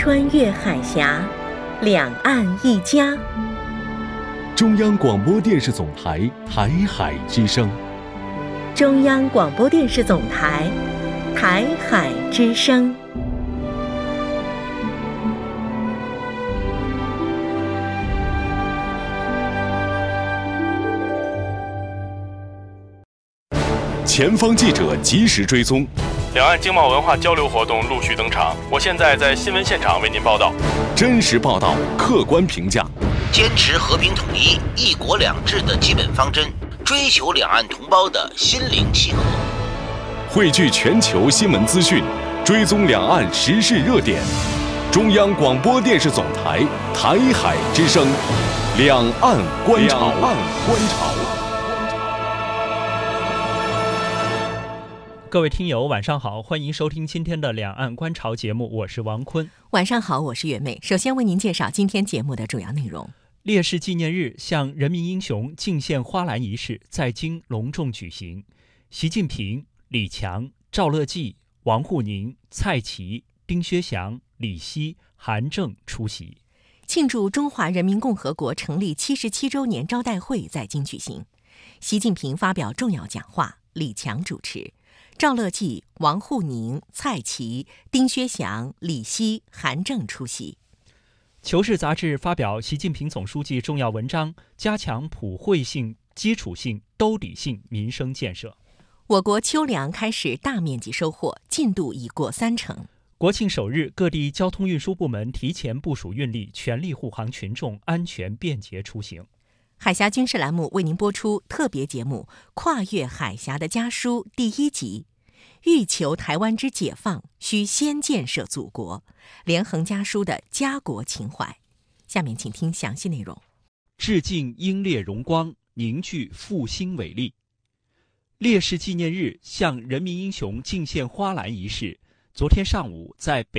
穿越海峡，两岸一家。 中央广播电视总台台海之声。 中央广播电视总台台海之声。 前方记者及时追踪， 两岸经贸文化交流活动陆续登场。我现在在新闻现场为您报道， 真实报道，客观评价， 坚持和平统一、一国两制的基本方针，追求两岸同胞的心灵契合， 汇聚全球新闻资讯，追踪两岸时事热点。中央广播电视总台台海之声，两岸观察。 各位听友晚上好，欢迎收听今天的两岸观潮节目，我是王坤。 晚上好，我是月妹。首先为您介绍今天节目的主要内容。 烈士纪念日向人民英雄敬献花篮仪式在京隆重举行，习近平、李强、赵乐际、王沪宁、蔡奇、丁薛祥、李希、韩正出席。 庆祝中华人民共和国成立77周年招待会在京举行，习近平发表重要讲话，李强主持，赵乐际、王沪宁、蔡奇、丁薛祥、李希、韩正出席。 求是杂志发表习近平总书记重要文章，加强普惠性、基础性、兜底性民生建设。 我国秋粮开始大面积收获，进度已过30%。 国庆首日，各地交通运输部门提前部署运力，全力护航群众安全便捷出行。 海峡军事栏目为您播出特别节目《跨越海峡的家书》第1集。欲求台湾之解放，需先建设祖国，连横家书的家国情怀。下面请听详细内容。 致敬英烈荣光，凝聚复兴伟力。烈士纪念日向人民英雄敬献花篮仪式昨天上午在北